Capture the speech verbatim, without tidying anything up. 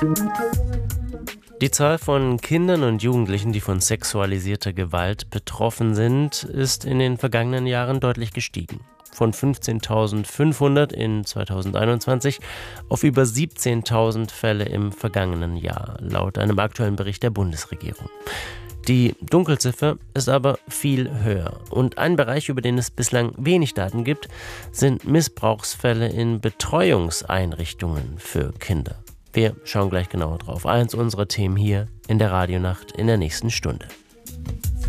Die Zahl von Kindern und Jugendlichen, die von sexualisierter Gewalt betroffen sind, ist in den vergangenen Jahren deutlich gestiegen. Von fünfzehntausendfünfhundert in zweitausendeinundzwanzig auf über siebzehntausend Fälle im vergangenen Jahr, laut einem aktuellen Bericht der Bundesregierung. Die Dunkelziffer ist aber viel höher. Und ein Bereich, über den es bislang wenig Daten gibt, sind Missbrauchsfälle in Betreuungseinrichtungen für Kinder. Wir schauen gleich genauer drauf. Eins unserer Themen hier in der Radionacht in der nächsten Stunde.